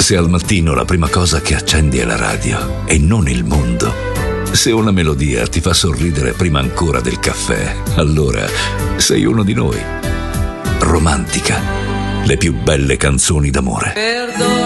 Se al mattino la prima cosa che accendi è la radio e non il mondo, se una melodia ti fa sorridere prima ancora del caffè, allora sei uno di noi. Romantica, le più belle canzoni d'amore.